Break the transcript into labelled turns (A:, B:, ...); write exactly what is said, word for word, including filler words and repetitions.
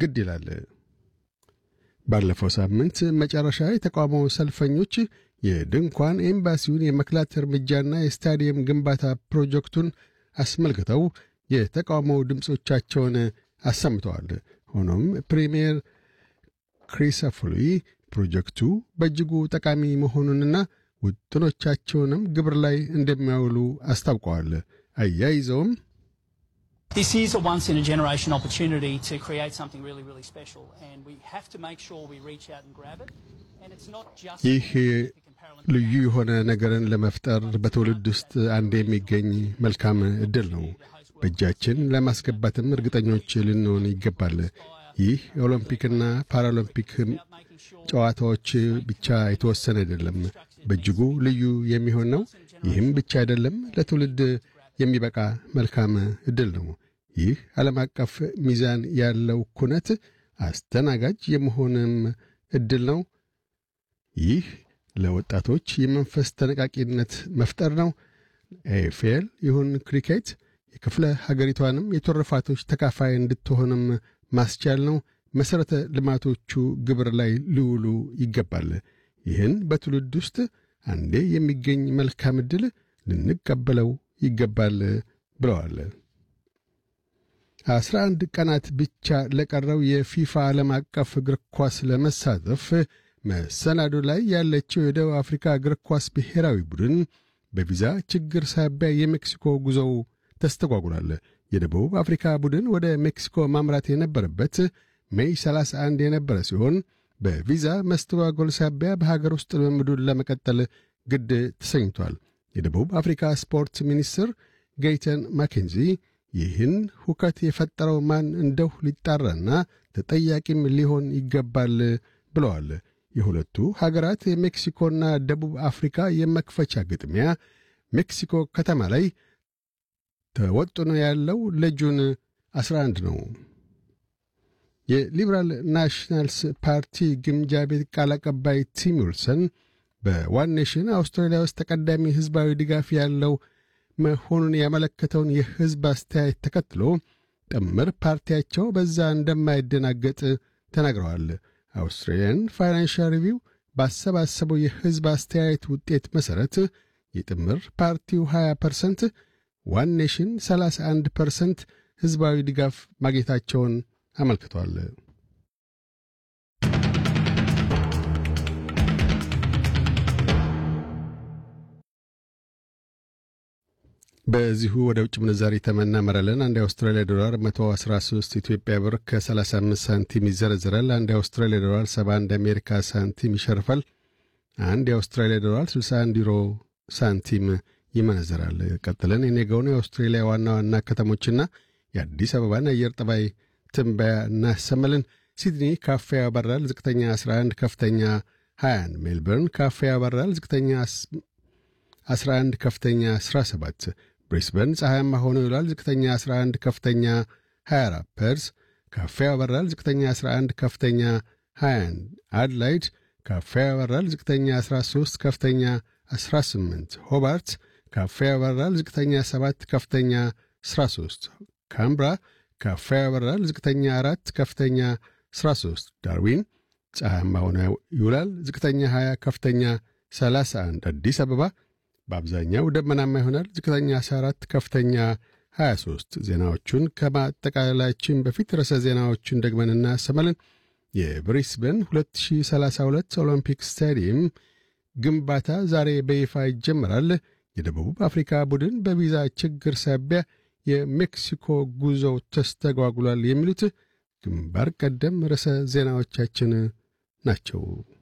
A: ግድ ይላል። ባለፈው ሳምንት መጨረሻ የተቃውሞ ሰልፈኞች የድንኳን ኤምባሲውን የመክላት እርምጃና የስታዲየም ግንባታ ፕሮጀክቱን አስመልክተው የተቃውሞ ድምጾቻቸውን አሰምተዋል። ሆኖም ፕሪሚየር ክሪስቶፈር ፕሮጀክቱ በእጅጉ ጠቃሚ መሆኑንና ውጥኖቻቸውንም ግብር ላይ እንደሚያውሉ አስታውቀዋል። አያይዘውም
B: This is a once in a generation opportunity to create something really really special and we have to make sure we reach out and grab it and it's not just
A: ይህ ልዩ የሆነ ነገርን ለመፍጠር በትውልድ ውስጥ አንድ የሚገኝ መልካም ዕድል ነው። በእጃችን ለማስገባትም እርግጠኞች ልንሆን ይገባል። ይህ ኦሎምፒክና ፓራሊምፒክ ጨዋታዎች ብቻ የተወሰነ አይደለም፣ በእጅጉ ልዩ የሚሆን ነው። ይህም ብቻ አይደለም፣ ለትውልድ የሚበቃ መልካም ዕድል ነው። ይህ ዓለም አቀፍ ሚዛን ያለው ኩነት አስተናጋጅ የመሆንም ዕድል ነው። ይህ ለወጣቶች የመንፈስ ተነቃቂነት መፍጠር ነው። ኤፍኤል ይሁን ክሪኬት የክፍለ ሀገሪቷንም የተወረፋቶች ተካፋይ እንድትሆንም ማስቻል ነው። መሰረተ ልማቶቹ ግብር ላይ ሊውሉ ይገባል። ይህን በትውልድ ውስጥ አንዴ የሚገኝ መልካም ዕድል ልንቀበለው ይገባል ብለዋል። አስራ አንድ ቀናት ብቻ ለቀረው የፊፋ ዓለም አቀፍ እግር ኳስ ለመሳተፍ መሰናዶ ላይ ያለችው የደቡብ አፍሪካ እግር ኳስ ብሔራዊ ቡድን በቪዛ ችግር ሳቢያ የሜክሲኮ ጉዞው ተስተጓጉሏል። የደቡብ አፍሪካ ቡድን ወደ ሜክሲኮ ማምራት የነበረበት ሜይ ሰላሳ አንድ የነበረ ሲሆን በቪዛ መስተጓጎል ሳቢያ በሀገር ውስጥ ልምምዱን ለመቀጠል ግድ ተሰኝቷል። የደቡብ አፍሪካ ስፖርት ሚኒስትር ጌይተን ማኬንዚ ይህን ሁከት የፈጠረው ማን እንደው ሊጣራና ተጠያቂም ሊሆን ይገባል ብለዋል። የሁለቱ ሀገራት የሜክሲኮና ደቡብ አፍሪካ የመክፈቻ ግጥሚያ ሜክሲኮ ከተማ ላይ ተወጥኖ ያለው ለጁን አስራ አንድ ነው። የሊበራል ናሽናልስ ፓርቲ ግምጃ ቤት ቃል አቀባይ ቲም ዊልሰን በዋን ኔሽን አውስትራሊያ ውስጥ ተቀዳሚ ሕዝባዊ ድጋፍ ያለው መሆኑን ያመለከተውን የሕዝብ አስተያየት ተከትሎ ጥምር ፓርቲያቸው በዛ እንደማይደናገጥ ተናግረዋል። አውስትራሊያን ፋይናንሻል ሪቪው ባሰባሰበው የሕዝብ አስተያየት ውጤት መሠረት የጥምር ፓርቲው ሃያ ፐርሰንት፣ ዋን ኔሽን ሰላሳ አንድ ፐርሰንት ሕዝባዊ ድጋፍ ማግኘታቸውን አመልክቷል። በዚሁ ወደ ውጭ ምንዛሪ ተመናመራለን። አንድ የአውስትራሊያ ዶላር መቶ አስራ ሶስት ኢትዮጵያ ብር ከሰላሳ አምስት ሳንቲም ይዘረዝራል። አንድ የአውስትራሊያ ዶላር ሰባ አንድ አሜሪካ ሳንቲም ይሸርፋል። አንድ የአውስትራሊያ ዶላር ስልሳ አንድ ዩሮ ሳንቲም ይመነዘራል። ቀጥለን የነገውን የአውስትራሊያ ዋና ዋና ከተሞችና የአዲስ አበባን አየር ጠባይ ትንበያ እናሰማለን። ሲድኒ ካፌ ያበራል፣ ዝቅተኛ አስራ አንድ ከፍተኛ ሃያ አንድ። ሜልበርን ካፌ ያበራል፣ ዝቅተኛ አስራ አንድ ከፍተኛ አስራ ሰባት። ብሪስበን ፀሐያማ ሆኖ ይውላል፣ ዝቅተኛ አስራ አንድ ከፍተኛ ሃያ አራት። ፐርስ ካፌ ያበራል፣ ዝቅተኛ አስራ አንድ ከፍተኛ ሃያ አንድ። አድላይድ ካፌ ያበራል፣ ዝቅተኛ አስራ ሶስት ከፍተኛ አስራ ስምንት። ሆባርት ካፌ ያበራል፣ ዝቅተኛ ሰባት ከፍተኛ አስራ ሶስት። ካምብራ ካፌ ያበራል፣ ዝቅተኛ አራት ከፍተኛ አስራ ሶስት። ዳርዊን ፀሐያማ ሆኖ ይውላል፣ ዝቅተኛ ሃያ ከፍተኛ ሰላሳ አንድ። አዲስ አበባ በአብዛኛው ደመናማ ይሆናል፣ ዝቅተኛ አስራ አራት ከፍተኛ ሃያ ሶስት። ዜናዎቹን ከማጠቃለላችን በፊት ርዕሰ ዜናዎቹን ደግመን እናሰማለን። የብሪስበን ሁለት ሺህ ሰላሳ ሁለት ኦሎምፒክ ስታዲየም ግንባታ ዛሬ በይፋ ይጀምራል። የደቡብ አፍሪካ ቡድን በቪዛ ችግር ሳቢያ የሜክሲኮ ጉዞው ተስተጓጉሏል። የሚሉት ግንባር ቀደም ርዕሰ ዜናዎቻችን ናቸው።